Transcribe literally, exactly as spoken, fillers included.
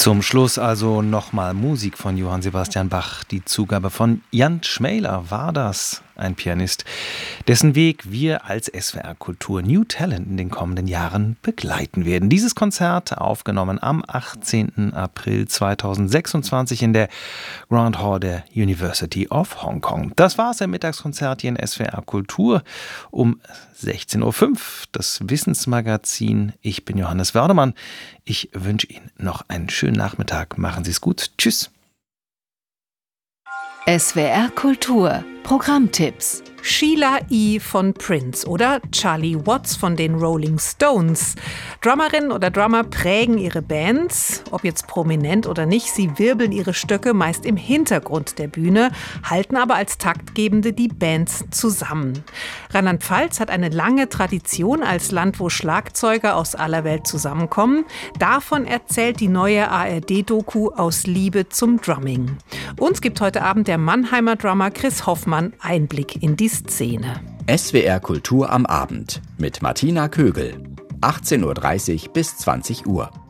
Zum Schluss also nochmal Musik von Johann Sebastian Bach. Die Zugabe von Jan Schmäler war das, ein Pianist, dessen Weg wir als S W R Kultur New Talent in den kommenden Jahren begleiten werden. Dieses Konzert, aufgenommen am achtzehnten April zweitausendsechsundzwanzig in der Grand Hall der University of Hong Kong. Das war es im Mittagskonzert hier in S W R Kultur um sechzehn Uhr fünf, das Wissensmagazin. Ich bin Johannes Wördemann. Ich wünsche Ihnen noch einen schönen Nachmittag. Machen Sie es gut. Tschüss. S W R Kultur Programmtipps. Sheila E. von Prince oder Charlie Watts von den Rolling Stones. Drummerinnen oder Drummer prägen ihre Bands, ob jetzt prominent oder nicht. Sie wirbeln ihre Stöcke meist im Hintergrund der Bühne, halten aber als Taktgebende die Bands zusammen. Rheinland-Pfalz hat eine lange Tradition als Land, wo Schlagzeuger aus aller Welt zusammenkommen. Davon erzählt die neue A R D-Doku Aus Liebe zum Drumming. Uns gibt heute Abend der Mannheimer Drummer Chris Hoffmann Einblick in die Szene. S W R Kultur am Abend mit Martina Kögel. achtzehn Uhr dreißig bis zwanzig Uhr.